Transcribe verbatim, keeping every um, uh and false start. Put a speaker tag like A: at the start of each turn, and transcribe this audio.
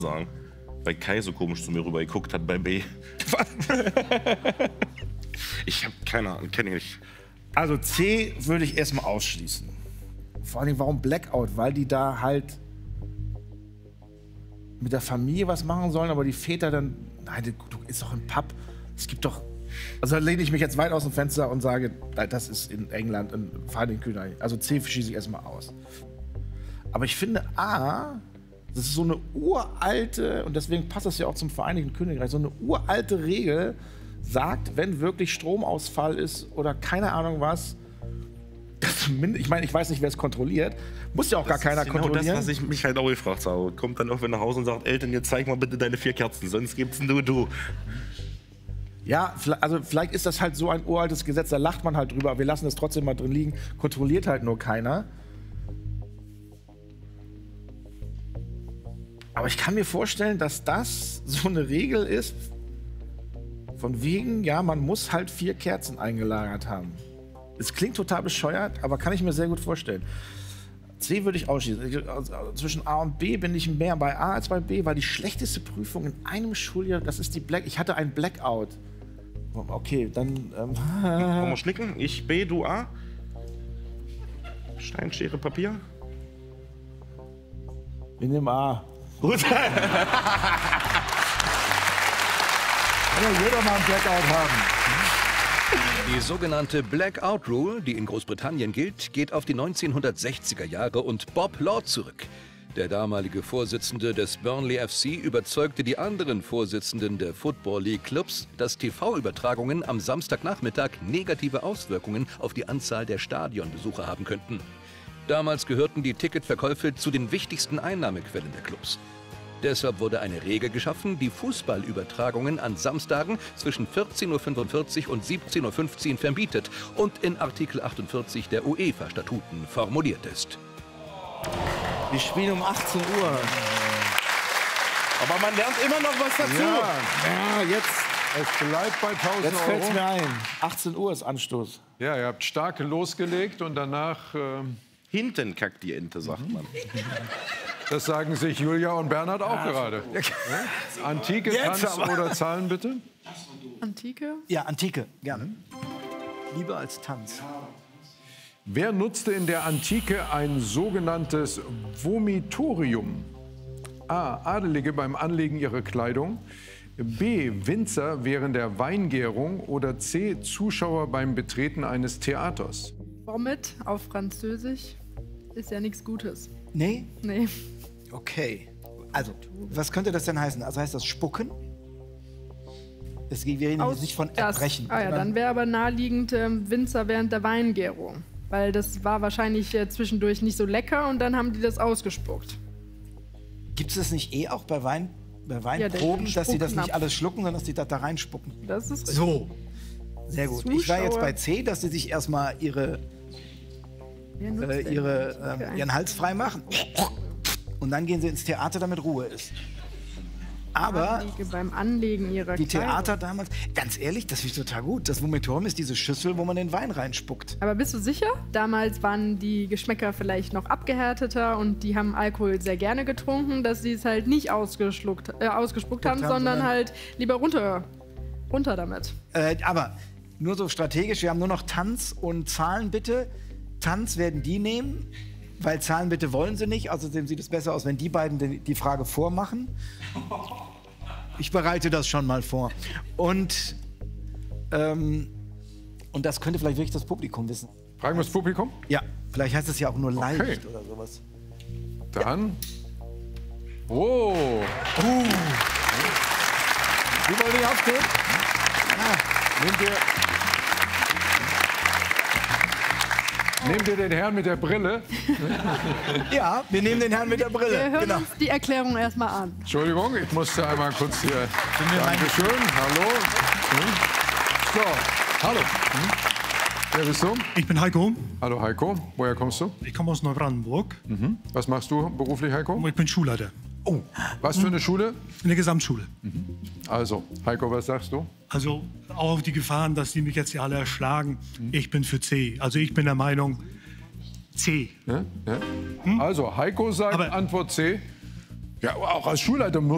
A: sagen. Weil Kai so komisch zu mir rüber geguckt hat bei B. Ich hab keine Ahnung, kenne ich nicht.
B: Also C würde ich erstmal ausschließen. Vor allem, warum Blackout? Weil die da halt mit der Familie was machen sollen, aber die Väter dann, nein, du ist doch ein Pub. Es gibt doch, also da lehne ich mich jetzt weit aus dem Fenster und sage, das ist in England, in Vereinigten Königreich. Also C schieße ich erstmal aus. Aber ich finde A, das ist so eine uralte, und deswegen passt das ja auch zum Vereinigten Königreich, so eine uralte Regel, sagt, wenn wirklich Stromausfall ist oder keine Ahnung was, das, ich meine, ich weiß nicht, wer es kontrolliert, muss ja auch gar
A: das
B: keiner
A: ist genau
B: kontrollieren.
A: Das, was ich mich halt auch gefragt habe. Kommt dann auch wenn nach Hause und sagt, Eltern, jetzt zeig mal bitte deine vier Kerzen, sonst gibt's nur du.
B: Ja, also vielleicht ist das halt so ein uraltes Gesetz, da lacht man halt drüber, wir lassen es trotzdem mal drin liegen, kontrolliert halt nur keiner. Aber ich kann mir vorstellen, dass das so eine Regel ist, von wegen, ja, man muss halt vier Kerzen eingelagert haben. Es klingt total bescheuert, aber kann ich mir sehr gut vorstellen. C würde ich ausschließen. Zwischen A und B bin ich mehr bei A als bei B, weil die schlechteste Prüfung in einem Schuljahr, das ist die Black. Ich hatte einen Blackout. Okay, dann. Ähm,
A: Wollen wir schnicken? Ich B, du A. Stein, Schere, Papier.
B: Wir nehmen A. Gut. Kann ja jeder mal einen Blackout haben.
C: Die sogenannte Blackout Rule, die in Großbritannien gilt, geht auf die neunzehnhundertsechziger Jahre und Bob Lord zurück. Der damalige Vorsitzende des Burnley F C überzeugte die anderen Vorsitzenden der Football League Clubs, dass T V-Übertragungen am Samstagnachmittag negative Auswirkungen auf die Anzahl der Stadionbesucher haben könnten. Damals gehörten die Ticketverkäufe zu den wichtigsten Einnahmequellen der Clubs. Deshalb wurde eine Regel geschaffen, die Fußballübertragungen an Samstagen zwischen vierzehn Uhr fünfundvierzig und siebzehn Uhr fünfzehn verbietet und in Artikel achtundvierzig der UEFA-Statuten formuliert ist.
B: Wir spielen um achtzehn Uhr.
A: Aber man lernt immer noch was dazu.
B: Ja, ja jetzt,
D: Es bleibt bei tausend
B: jetzt fällt es
D: Euro.
B: mir ein. achtzehn Uhr ist Anstoß.
D: Ja, ihr habt stark losgelegt und danach, ähm,
A: Hinten kackt die Ente, sagt man.
D: das sagen sich Julia und Bernhard auch gerade. Ja? Antike,
B: Jetzt
D: Tanz
B: aber.
D: oder Zahlen bitte?
E: Antike?
F: Ja, Antike, gerne. Lieber als Tanz.
D: Wer nutzte in der Antike ein sogenanntes Vomitorium? A. Adelige beim Anlegen ihrer Kleidung. B. Winzer während der Weingärung. Oder C. Zuschauer beim Betreten eines Theaters.
E: Vomit auf Französisch ist ja nichts Gutes.
F: Nee?
E: Nee.
F: Okay. Also, was könnte das denn heißen? Also heißt das Spucken? Das wir reden jetzt nicht von
E: das.
F: Erbrechen.
E: Ah ja,
F: sondern-
E: dann wäre aber naheliegend ähm, Winzer während der Weingärung. Weil das war wahrscheinlich äh, zwischendurch nicht so lecker und dann haben die das ausgespuckt.
F: Gibt es das nicht eh auch bei, Wein, bei
E: Ja,
F: Weinproben,
E: der
F: dass sie das nicht
E: Spucknapf.
F: alles schlucken, sondern dass die das da reinspucken?
E: Das ist richtig.
F: So. Sehr gut. Ich war jetzt
E: Zuschauer-
F: bei C, dass sie sich erstmal ihre,
E: Wer nutzt
F: äh,
E: denn
F: ihre,
E: das?
F: ähm,
E: Okay.
F: ihren Hals frei machen. Und dann gehen sie ins Theater, damit Ruhe ist. Aber
E: Anlege beim Anlegen ihrer
F: die
E: Kleidung.
F: Theater damals, ganz ehrlich, das finde ich total gut. Das Vomitorium ist diese Schüssel, wo man den Wein reinspuckt.
E: Aber bist du sicher? Damals waren die Geschmäcker vielleicht noch abgehärteter und die haben Alkohol sehr gerne getrunken, dass sie es halt nicht ausgeschluckt, äh, ausgespuckt haben,
F: haben,
E: sondern
F: sondern-
E: halt lieber runter, runter damit.
F: Äh, aber nur so strategisch, wir haben nur noch Tanz und Zahlen bitte. Tanz werden die nehmen, weil Zahlen bitte wollen sie nicht. Außerdem sieht es besser aus, wenn die beiden die, die Frage vormachen. Ich bereite das schon mal vor. Und, ähm, und das könnte vielleicht wirklich das Publikum wissen.
D: Fragen wir das Publikum?
F: Ja, vielleicht heißt es ja auch nur leicht
D: Okay.
F: oder sowas.
D: Dann. Oh.
F: Wie wollen die aufstehen?
D: Nehmt ihr, nehmt ihr den Herrn mit der Brille?
F: Ja, wir nehmen den Herrn mit der
E: Wir
F: Brille.
E: hören
F: Genau.
E: uns die Erklärung erstmal an.
D: Entschuldigung, ich musste einmal kurz hier. Dankeschön. Hallo. Hm? So, hallo. Hm? Wer bist du?
G: Ich bin Heiko.
D: Hallo Heiko. Woher kommst du?
G: Ich komme aus Neubrandenburg.
D: Was machst du beruflich, Heiko?
G: Und ich bin Schulleiter
D: Oh, was für eine Schule?
G: in der Gesamtschule.
D: Also, Heiko, was sagst du?
G: Also auch auf die Gefahren, dass die mich jetzt hier alle erschlagen. Ich bin für C. Also ich bin der Meinung C.
D: Ja? Ja? Also, Heiko sagt
G: Aber-
D: Antwort C. Ja, auch als Schulleiter muss